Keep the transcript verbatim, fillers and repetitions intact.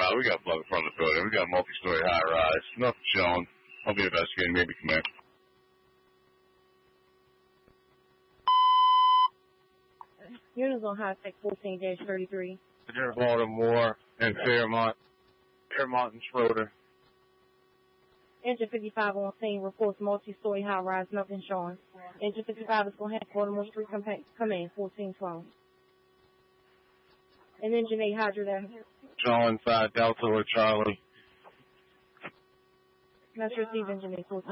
Uh, we got blood in front of the building. We got a multi-story high-rise. Nothing showing. I'll be investigating. Maybe come in. Units on high tech fourteen dash thirty-three. Baltimore and Fairmont. Fairmont and Schroeder. Engine fifty-five on scene reports multi-story high-rise, nothing showing. Engine fifty-five is going to have Baltimore Street come in, fourteen twelve. And engine eight Hydra there. John five Delta or Charlie. Not sure Steve engine eight fourteen.